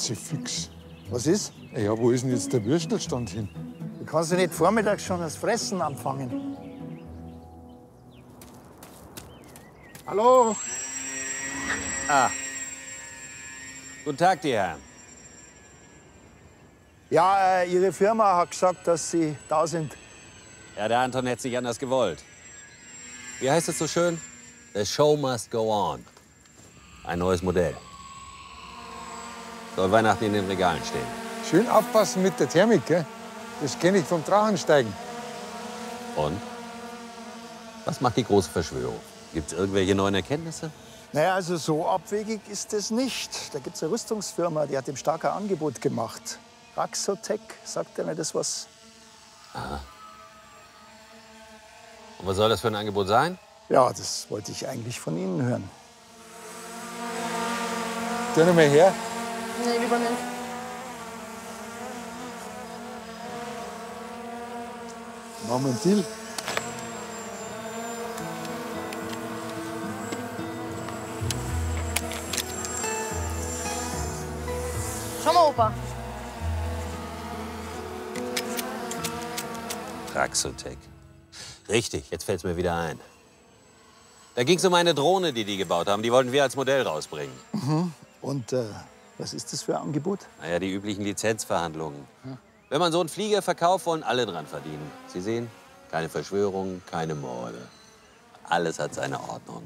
Kruzifix. Was ist? Ja, wo ist denn jetzt der Würstelstand hin? Du kannst ja nicht vormittags schon das Fressen anfangen. Hallo? Guten Tag, die Herren. Ja, Ihre Firma hat gesagt, dass Sie da sind. Ja, der Anton hätte es nicht anders gewollt. Wie heißt es so schön? The show must go on. Ein neues Modell. Soll Weihnachten in den Regalen stehen. Schön aufpassen mit der Thermik, gell? Das kenne ich vom Drachensteigen. Und? Was macht die große Verschwörung? Gibt es irgendwelche neuen Erkenntnisse? Naja, also so abwegig ist es nicht. Da gibt es eine Rüstungsfirma, die hat ihm starker Angebot gemacht. Raxotec, sagt er mir das was? Und was soll das für ein Angebot sein? Ja, das wollte ich eigentlich von Ihnen hören. Tu noch mal her. Nee, lieber nicht. Machen wir einen Deal. Schau mal, Opa. Raxotec. Richtig, jetzt fällt es mir wieder ein. Da ging es um eine Drohne, die gebaut haben. Die wollten wir als Modell rausbringen. Und was ist das für ein Angebot? Naja, die üblichen Lizenzverhandlungen. Wenn man so einen Flieger verkauft, wollen alle dran verdienen. Sie sehen, keine Verschwörung, keine Morde. Alles hat seine Ordnung.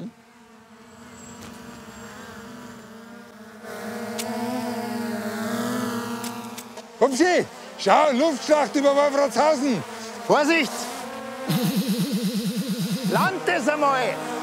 Komm schön, schau, Luftschlacht über Wolfratshausen. Vorsicht! Land es einmal!